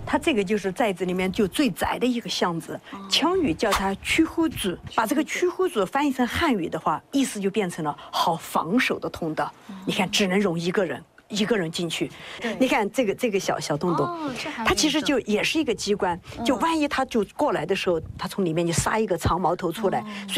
它这个就是寨子里面就最窄的一个巷子，羌语叫它曲户子，把这个曲户子翻译成汉语的话，意思就变成了好防守的通道。你看，只能容一个人。一个人进去，你看这个小洞洞，它其实就也是一个机关，就万一他就过来的时候，他从里面就撒一个长矛头出来，所以